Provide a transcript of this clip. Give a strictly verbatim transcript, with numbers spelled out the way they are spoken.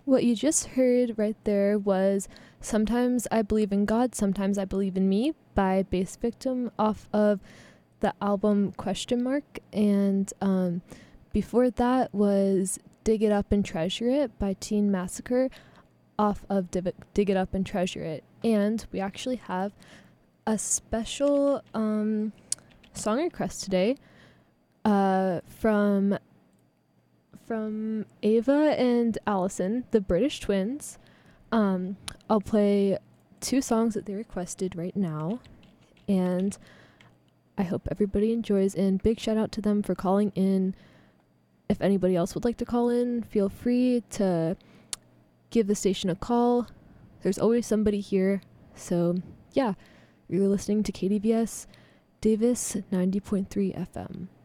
What you just heard right there was Sometimes I Believe in God, Sometimes I Believe in Me by Bass Victim off of the album Question Mark. And um, before that was Dig It Up and Treasure It by Teen Massacre off of Div- Dig It Up and Treasure It. And we actually have a special um, song request today uh, from from Ava and Allison, the British twins. Um, I'll play two songs that they requested right now, and I hope everybody enjoys. And big shout out to them for calling in. If anybody else would like to call in, feel free to give the station a call. There's always somebody here. So yeah, you're listening to K D V S Davis ninety point three F M.